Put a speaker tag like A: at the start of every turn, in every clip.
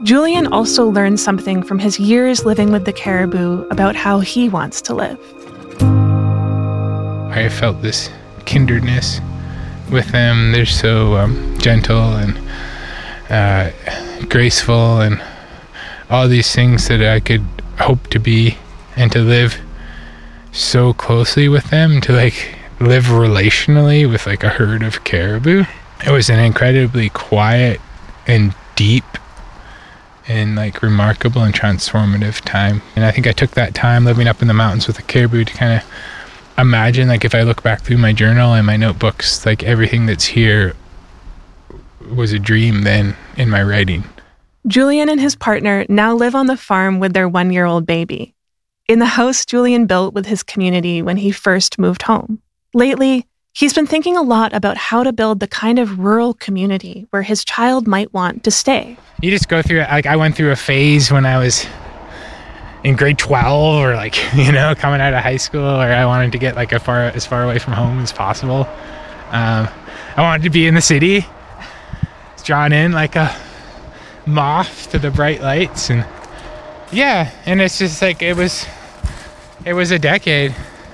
A: Julian also learned something from his years living with the caribou about how he wants to live.
B: I felt this kindredness with them. They're so gentle and graceful and all these things that I could hope to be, and to live so closely with them, to like live relationally with like a herd of caribou. It was an incredibly quiet and deep and like remarkable and transformative time. And I think I took that time living up in the mountains with the caribou to kind of imagine, like, if I look back through my journal and my notebooks, like everything that's here was a dream then in my writing.
A: Julian and his partner now live on the farm with their 1-year-old baby, in the house Julian built with his community when he first moved home. Lately, he's been thinking a lot about how to build the kind of rural community where his child might want to stay.
B: You just go through it. Like, I went through a phase when I was in grade 12 or like, coming out of high school, where I wanted to get like as far away from home as possible. I wanted to be in the city, drawn in like a moth to the bright lights. And and it's just like, it was a decade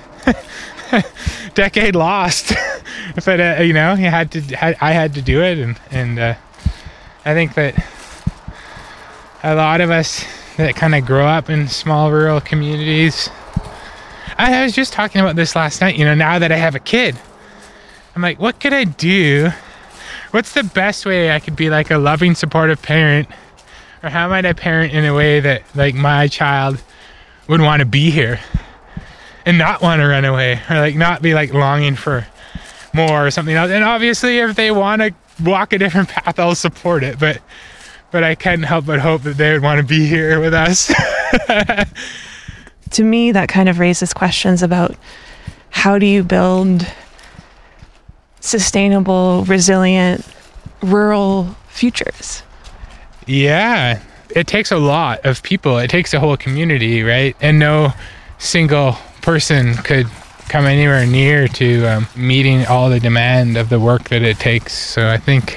B: lost. But I had to do it. And I think that a lot of us that kind of grow up in small rural communities, I was just talking about this last night, now that I have a kid, I'm like, what could I do? What's the best way I could be like a loving, supportive parent? Or how might I parent in a way that like my child would want to be here and not want to run away, or like not be like longing for more or something else? And obviously if they want to walk a different path, I'll support it. But I can't help but hope that they would want to be here with us.
A: To me, that kind of raises questions about how do you build sustainable, resilient, rural futures?
B: Yeah, it takes a lot of people. It takes a whole community, right? And no single person could come anywhere near to meeting all the demand of the work that it takes. So I think,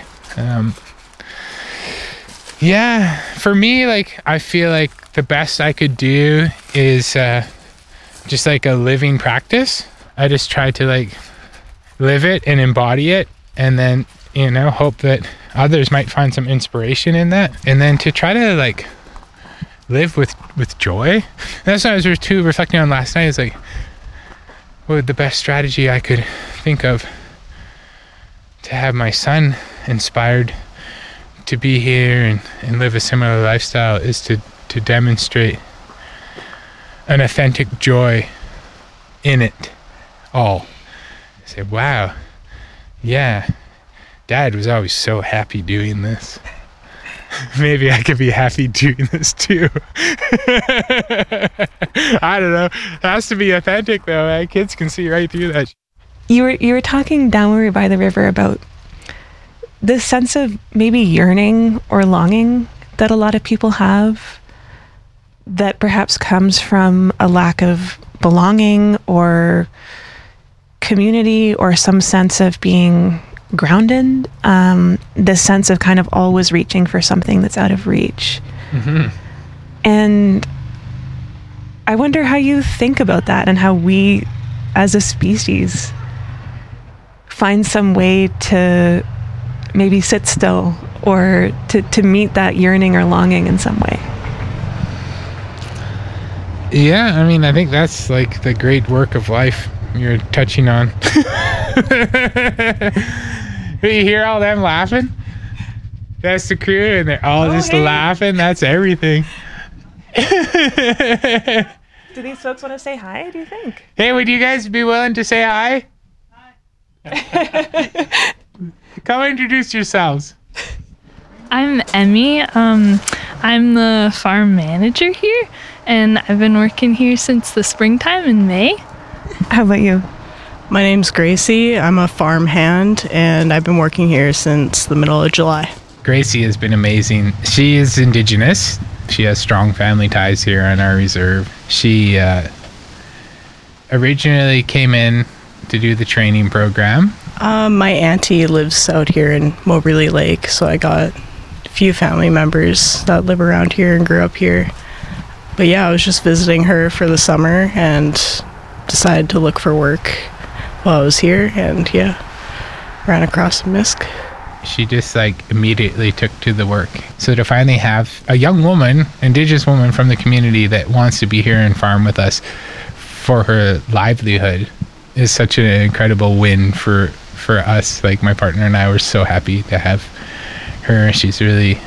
B: for me, like, I feel like the best I could do is just like a living practice. I just try to like live it and embody it, and then hope that others might find some inspiration in that, and then to try to like live with joy. And that's what I was reflecting on last night, is like, what would the best strategy I could think of to have my son inspired to be here and live a similar lifestyle is to demonstrate an authentic joy in it all. Say, wow, yeah, Dad was always so happy doing this. Maybe I could be happy doing this too. I don't know. It has to be authentic though. Right? Kids can see right through that.
A: You were talking down where we were by the river about this sense of maybe yearning or longing that a lot of people have, that perhaps comes from a lack of belonging or community or some sense of being grounded, this sense of kind of always reaching for something that's out of reach. Mm-hmm. And I wonder how you think about that, and how we as a species find some way to maybe sit still or to meet that yearning or longing in some way.
B: Yeah, I mean, I think that's like the great work of life you're touching on. You hear all them laughing? That's the crew, and they're all just laughing. That's everything.
A: Do these folks want to say hi, do you think?
B: Hey, would you guys be willing to say hi? Hi. Come introduce yourselves.
C: I'm Emmy. I'm the farm manager here, and I've been working here since the springtime in May.
A: How about you?
D: My name's Gracie. I'm a farm hand, and I've been working here since the middle of July.
B: Gracie has been amazing. She is Indigenous. She has strong family ties here on our reserve. She originally came in to do the training program.
D: My auntie lives out here in Moberly Lake, so I got few family members that live around here and grew up here. But yeah, I was just visiting her for the summer and decided to look for work while I was here, and yeah, ran across Misk.
B: She just like immediately took to the work. So to finally have a young woman, Indigenous woman from the community that wants to be here and farm with us for her livelihood is such an incredible win for us. Like my partner and I were so happy to have her. She's really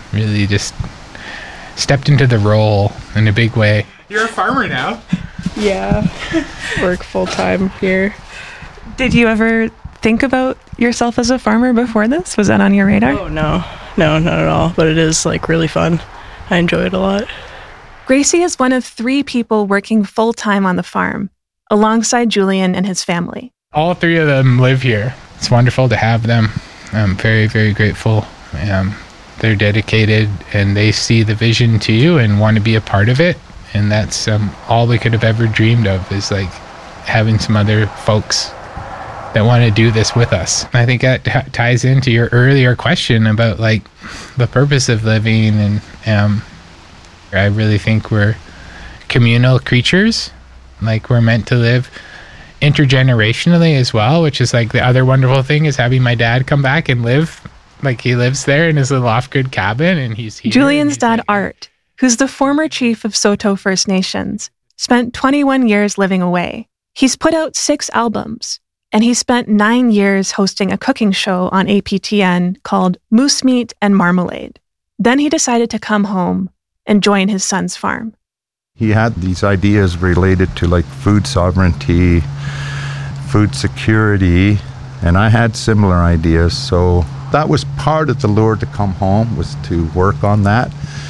B: just stepped into the role in a big way. You're a farmer now.
D: Yeah, work full-time here.
A: Did you ever think about yourself as a farmer before this? Was that on your radar?
D: Oh, no, not at all. But it is like really fun. I enjoy it a lot.
A: Gracie is one of 3 people working full-time on the farm, alongside Julian and his family.
B: All 3 of them live here. It's wonderful to have them. I'm very, very grateful. They're dedicated and they see the vision too and want to be a part of it. And that's all we could have ever dreamed of, is like having some other folks that want to do this with us. I think that ties into your earlier question about like the purpose of living. And I really think we're communal creatures. Like we're meant to live intergenerationally as well, which is like the other wonderful thing is having my dad come back and live. Like he lives there in his little off-grid cabin and he's here.
A: Julian's dad, Art, who's the former chief of Saulteaux First Nations, spent 21 years living away. He's put out 6 albums, and he spent 9 years hosting a cooking show on APTN called Moose Meat and Marmalade. Then he decided to come home and join his son's farm.
E: He had these ideas related to like food sovereignty, food security, and I had similar ideas. So that was part of the lure to come home, was to work on that,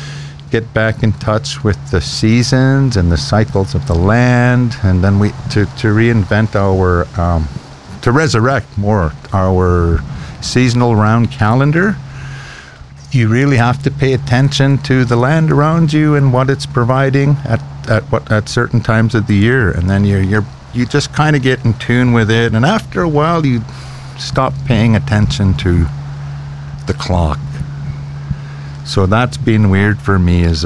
E: get back in touch with the seasons and the cycles of the land, and then to reinvent our, to resurrect more our seasonal round calendar. You really have to pay attention to the land around you and what it's providing at certain times of the year, and then you just kind of get in tune with it, and after a while you stop paying attention to the clock. So that's been weird for me, is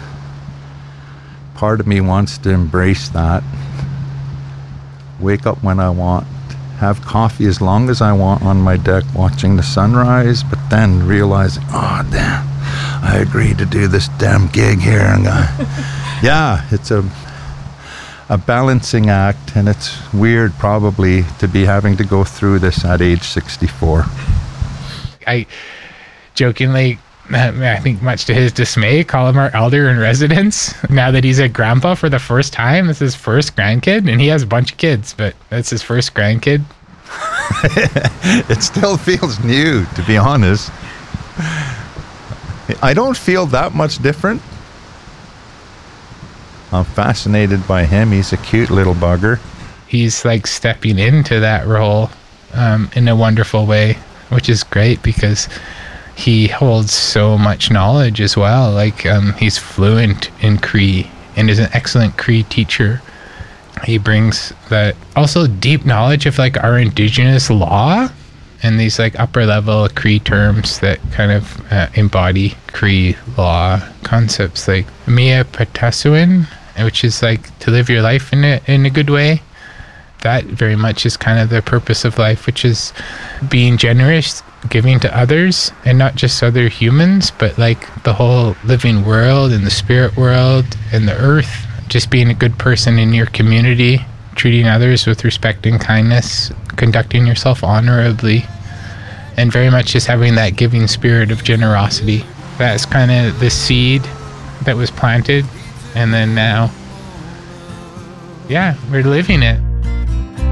E: part of me wants to embrace that, wake up when I want, have coffee as long as I want on my deck watching the sunrise, but then realizing, oh damn, I agreed to do this damn gig here, and yeah, it's a balancing act, and it's weird probably to be having to go through this at age 64.
B: I jokingly, I think much to his dismay, call him our elder in residence now that he's a grandpa for the first time. This is his first grandkid, and he has a bunch of kids, but that's his first grandkid.
E: It still feels new, to be honest. I don't feel that much different. I'm fascinated by him. He's a cute little bugger.
B: He's like stepping into that role in a wonderful way, which is great because he holds so much knowledge as well. Like he's fluent in Cree and is an excellent Cree teacher. He brings that also deep knowledge of like our Indigenous law and these like upper level Cree terms that kind of embody Cree law concepts, like Mia Patasuin, which is like to live your life in a good way. That very much is kind of the purpose of life, which is being generous, giving to others, and not just other humans, but like the whole living world and the spirit world and the earth. Just being a good person in your community, treating others with respect and kindness, conducting yourself honorably, and very much just having that giving spirit of generosity. That's kind of the seed that was planted, and then now, yeah, we're living it.